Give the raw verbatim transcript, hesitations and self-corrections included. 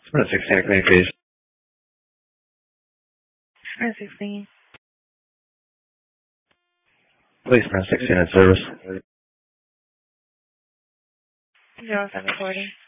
Sprint sixteen communication. Sprint sixteen. Please, Sprint sixteen in service. Zero seven forty.